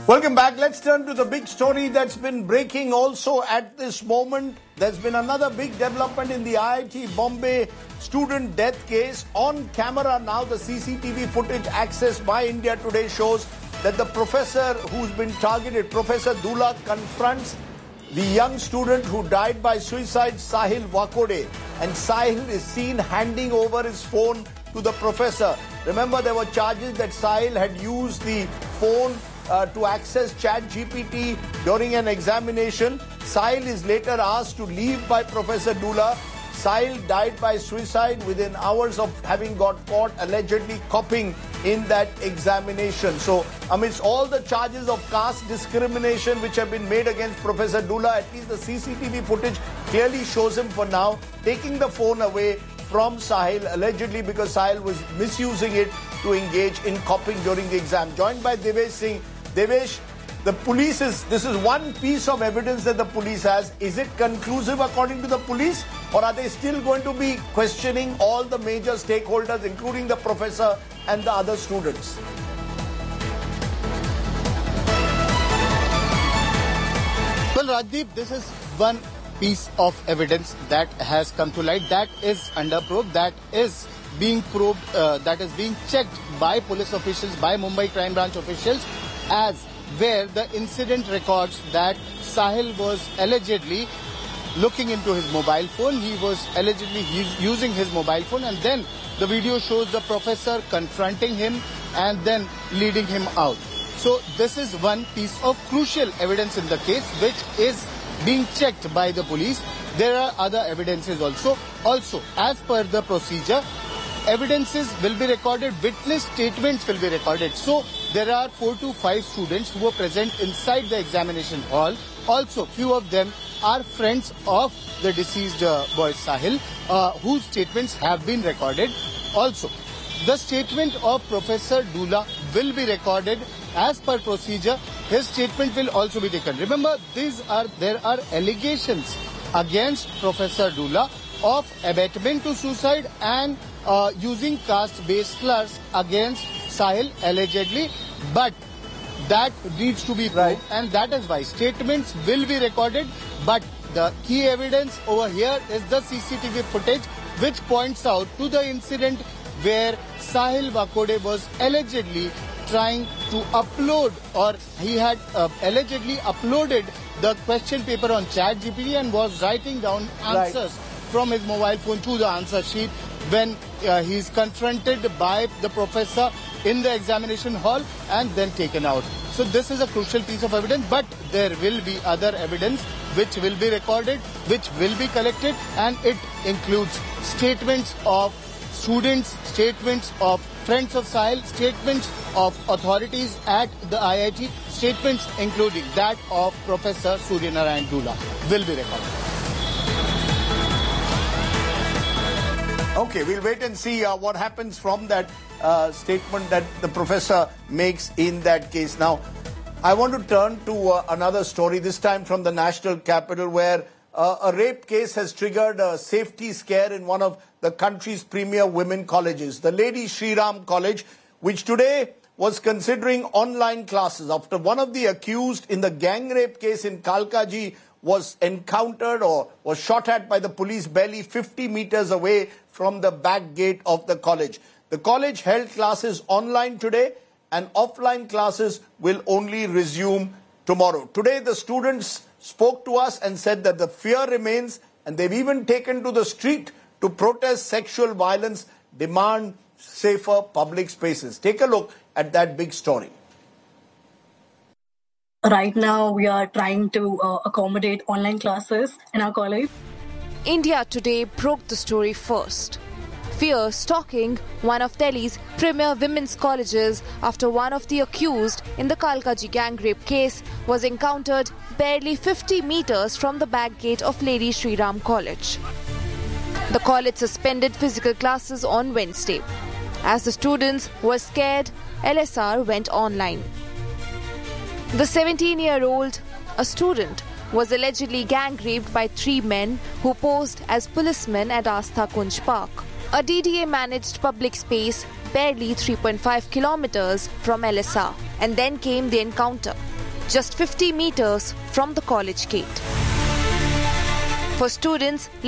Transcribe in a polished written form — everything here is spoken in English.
Welcome back. Let's turn to the big story that's been breaking also at this moment. There's been another big development in the IIT Bombay student death case. On camera now, the CCTV footage accessed by India Today shows that the professor who's been targeted, Professor Dula, confronts the young student who died by suicide, Sahil Wakode. And Sahil is seen handing over his phone to the professor. Remember, there were charges that Sahil had used the phone to access ChatGPT during an examination. Sahil is later asked to leave by Professor Dula. Sahil died by suicide within hours of having got caught allegedly copying in that examination. So amidst all the charges of caste discrimination which have been made against Professor Dula, at least the CCTV footage clearly shows him for now taking the phone away from Sahil, allegedly because Sahil was misusing it to engage in copying during the exam. Joined by Devesh Singh. Devesh, this is one piece of evidence that the police has. Is it conclusive according to the police, or are they still going to be questioning all the major stakeholders, including the professor and the other students? Well, Rajdeep, this is one piece of evidence that has come to light, that is under probe, that is being probed, that is being checked by police officials, by Mumbai Crime Branch officials, as where the incident records that Sahil was allegedly looking into his mobile phone. He was allegedly using his mobile phone, and then the video shows the professor confronting him and then leading him out. So this is one piece of crucial evidence in the case which is being checked by the police. There are other evidences also. Also, as per the procedure, evidences will be recorded, witness statements will be recorded. So there are 4 to 5 students who were present inside the examination hall. Also, few of them are friends of the deceased boy Sahil, whose statements have been recorded. Also, the statement of Professor Dula will be recorded as per procedure. His statement will also be taken. Remember, there are allegations against Professor Dula of abetment to suicide and using caste-based slurs against Sahil allegedly, but that needs to be proved, and that is why statements will be recorded. But the key evidence over here is the CCTV footage which points out to the incident where Sahil Wakode was allegedly trying to upload, or he had allegedly uploaded the question paper on ChatGPT and was writing down answers from his mobile phone to the answer sheet when he is confronted by the professor in the examination hall and then taken out. So this is a crucial piece of evidence, but there will be other evidence which will be recorded, which will be collected, and it includes statements of students, statements of friends of Sahil, statements of authorities at the IIT, statements including that of Professor Surya Narayan Dula will be recorded. Okay, we'll wait and see what happens from that statement that the professor makes in that case. Now, I want to turn to another story, this time from the national capital, where a rape case has triggered a safety scare in one of the country's premier women colleges, the Lady Shri Ram College, which today was considering online classes after one of the accused in the gang rape case in Kalkaji was encountered or was shot at by the police barely 50 meters away from the back gate of the college. The college held classes online today, and offline classes will only resume tomorrow. Today, the students spoke to us and said that the fear remains, and they've even taken to the street to protest sexual violence, demand safer public spaces. Take a look at that big story. Right now, we are trying to accommodate online classes in our college. India Today broke the story first. Fear stalking one of Delhi's premier women's colleges after one of the accused in the Kalkaji gang rape case was encountered barely 50 meters from the back gate of Lady Shri Ram College. The college suspended physical classes on Wednesday. As the students were scared, LSR went online. The 17-year-old, a student, was allegedly gang raped by 3 men who posed as policemen at Astha Kunj Park, a DDA-managed public space barely 3.5 kilometers from LSR. And then came the encounter. just 50 meters from the college gate. For students